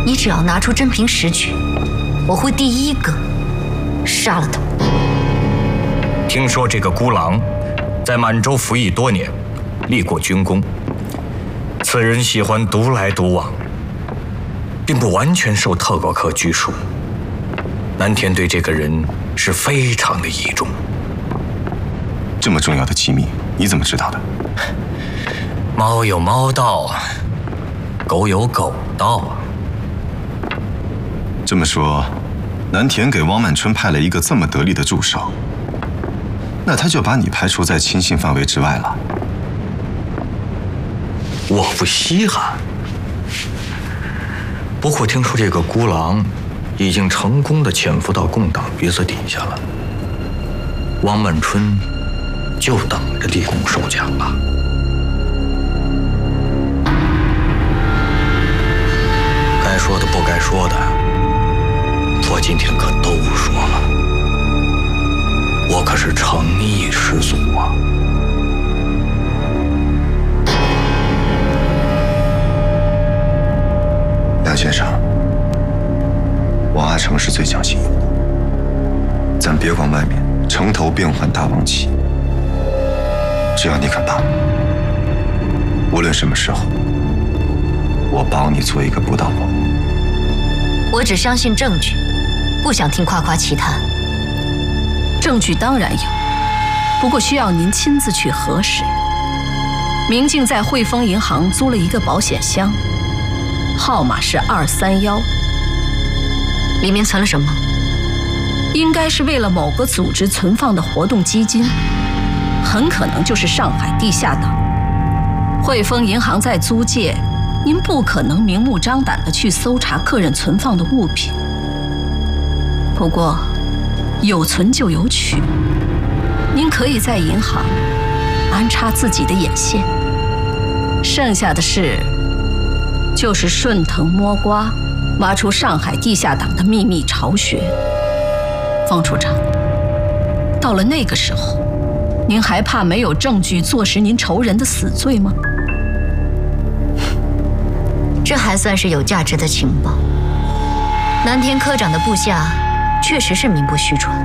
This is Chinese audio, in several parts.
你只要拿出真凭实据，我会第一个杀了他。 听说这个孤狼在满洲服役多年，立过军功。此人喜欢独来独往，并不完全受特高课拘束。南田对这个人是非常的倚重。 这么重要的机密，你怎么知道的？ 猫有猫道，狗有狗道啊。 这么说，南田给汪曼春派了一个这么得力的助手，那他就把你排除在亲信范围之外了。 我不稀罕。不过听说这个孤狼已经成功的潜伏到共党鼻子底下了，汪曼春就等着立功受奖吧。该说的不该说的，我今天可都说了。我可是诚意十足啊！ 梁先生，王阿成是最讲信用的，咱别管外面城头变幻大王旗，只要你肯帮，无论什么时候，我帮你做一个不当王。 我只相信证据，不想听夸夸其谈。 证据当然有，不过需要您亲自去核实。明镜在汇丰银行租了一个保险箱，号码是231， 里面存了什么？ 应该是为了某个组织存放的活动基金，很可能就是上海地下党。汇丰银行在租界，您不可能明目张胆地去搜查个人存放的物品。不过，有存就有取，您可以在银行安插自己的眼线，剩下的事就是顺藤摸瓜，挖出上海地下党的秘密巢穴。方处长，到了那个时候，您还怕没有证据坐实您仇人的死罪吗？ 这还算是有价值的情报。南田科长的部下确实是名不虚传。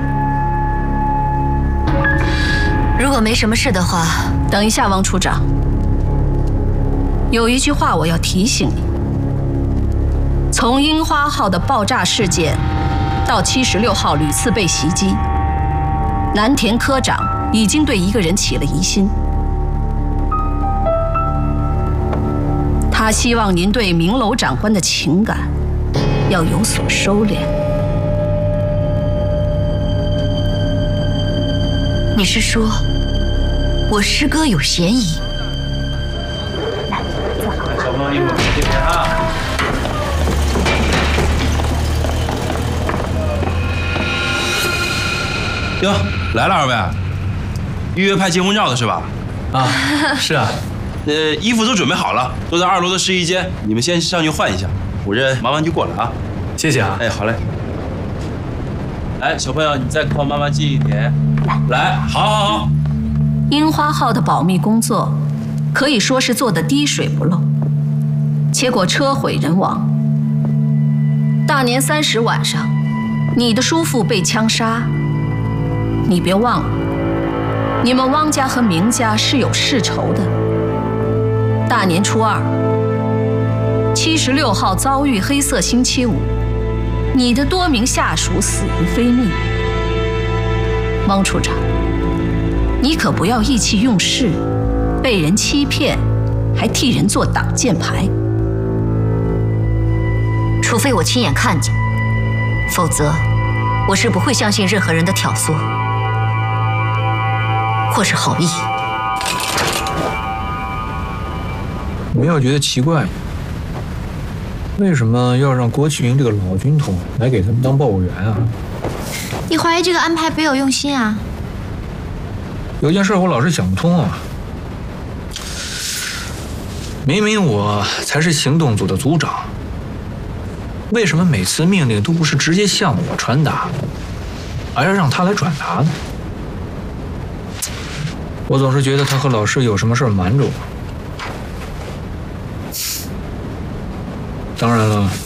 如果没什么事的话， 等一下，王处长，有一句话我要提醒你：从樱花号的爆炸事件到76号屡次被袭击，南田科长已经对一个人起了疑心。他希望您对明楼长官的情感要有所收敛。 你是说我师哥有嫌疑？ 小朋友一会儿见面啊！哟，来了二位，预约拍结婚照的是吧？ 啊，是啊。 衣服都准备好了，都在2楼的试衣间，你们先上去换一下，我这忙完就过来啊。 谢谢啊。 哎，好嘞。来，小朋友，你再靠妈妈近一点。来，好。 樱花号的保密工作可以说是做得滴水不漏，结果车毁人亡。大年30晚上，你的叔父被枪杀，你别忘了，你们汪家和明家是有世仇的。大年初2，76号遭遇黑色星期五，你的多名下属死于非命。汪处长，你可不要意气用事，被人欺骗，还替人做挡箭牌。 除非我亲眼看见，否则我是不会相信任何人的挑唆或是好意。 你们要觉得奇怪，为什么要让郭启云这个老军统来给他们当报务员啊？ 你怀疑这个安排别有用心啊？ 有件事我老是想不通啊。明明我才是行动组的组长，为什么每次命令都不是直接向我传达，而要让他来转达呢？我总是觉得他和老师有什么事瞒着我。当然了，